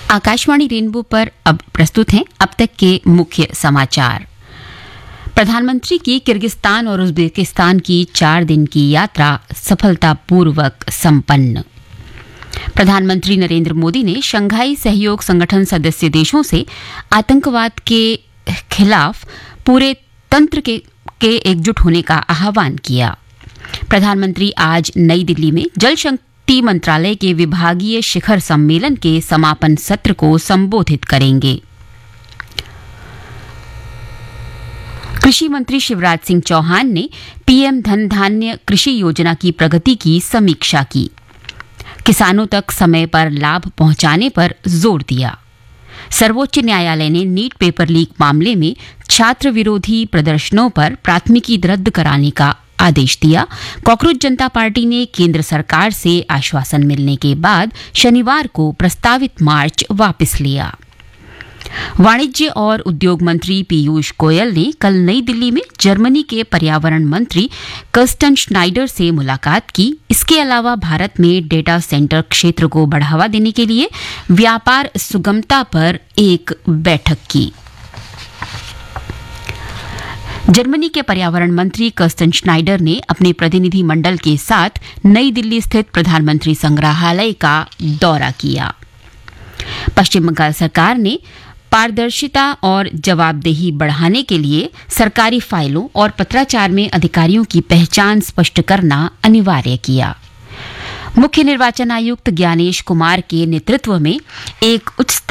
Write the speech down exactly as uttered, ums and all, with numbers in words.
Akashvani rainbow पर अब प्रस्तुत हैं अब तक के मुख्य समाचार। प्रधानमंत्री की किर्गिस्तान और उज्बेकिस्तान की चार दिन की यात्रा सफलतापूर्वक संपन्न। प्रधानमंत्री नरेंद्र मोदी ने शंघाई सहयोग संगठन सदस्य देशों से आतंकवाद के खिलाफ पूरे तंत्र के, के एकजुट होने का आह्वान किया। प्रधानमंत्री आज नई दिल्ली में जल शक्ति मंत्रालय के विभागीय शिखर सम्मेलन के समापन सत्र को संबोधित करेंगे। कृषि मंत्री शिवराज सिंह चौहान ने पीएम धन धान्य कृषि योजना की प्रगति की समीक्षा की। किसानों तक समय पर लाभ पहुंचाने पर जोर दिया। सर्वोच्च न्यायालय ने नीट पेपर लीक मामले में छात्र विरोधी प्रदर्शनों पर प्राथमिकी रद्द कराने का आदेश दिया। कॉकरोच जनता पार्टी ने केंद्र सरकार से आश्वासन मिलने के बाद शनिवार को प्रस्तावित मार्च वापस लिया। वाणिज्य और उद्योग मंत्री पीयूष गोयल ने कल नई दिल्ली में जर्मनी के पर्यावरण मंत्री कर्स्टन श्नाइडर से मुलाकात की। इसके अलावा भारत में डेटा सेंटर क्षेत्र को बढ़ावा देने के लिए व्यापार सुगमता पर एक बैठक की। जर्मनी के पर्यावरण मंत्री कर्स्टन श्नाइडर ने अपने प्रतिनिधि मंडल के साथ नई दिल्ली स्थित प्रधानमंत्री संग्रहालय का दौरा किया। पश्चिम बंगाल सरकार ने पारदर्शिता और जवाबदेही बढ़ाने के लिए सरकारी फाइलों और पत्राचार में अधिकारियों की पहचान स्पष्ट करना अनिवार्य किया। मुख्य निर्वाचन आयुक्त ज्ञानेश कुमार के नेतृत्व में एक उच्च